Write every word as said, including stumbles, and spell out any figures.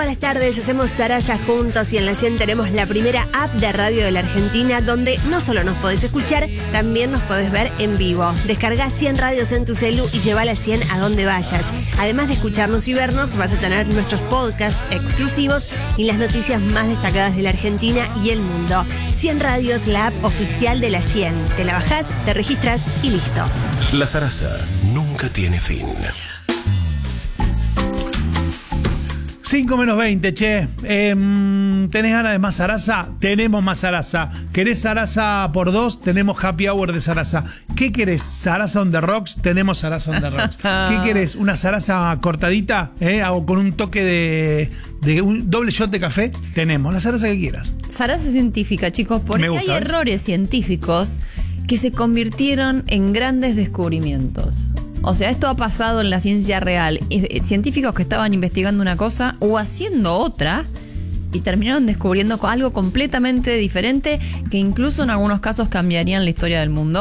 Todas las tardes hacemos Sarasa juntos y en la cien tenemos la primera app de radio de la Argentina donde no solo nos podés escuchar, también nos podés ver en vivo. Descargá cien radios en tu celu y lleva la cien a donde vayas. Además de escucharnos y vernos, vas a tener nuestros podcasts exclusivos y las noticias más destacadas de la Argentina y el mundo. cien radios, la app oficial de la cien. Te la bajás, te registras y listo. La Sarasa nunca tiene fin. cinco menos veinte, che. Eh, ¿Tenés ganas de más Sarasa? Tenemos más Sarasa. ¿Querés Sarasa por dos? Tenemos Happy Hour de Sarasa. ¿Qué querés? ¿Sarasa on the rocks? Tenemos Sarasa on the rocks. ¿Qué querés? ¿Una Sarasa cortadita? ¿Eh? ¿O con un toque de, de un doble shot de café? Tenemos la Sarasa que quieras. Sarasa científica, chicos, porque Me gusta, hay ¿ves? errores científicos que se convirtieron en grandes descubrimientos. O sea, esto ha pasado en la ciencia real. Científicos que estaban investigando una cosa o haciendo otra y terminaron descubriendo algo completamente diferente que incluso en algunos casos cambiarían la historia del mundo.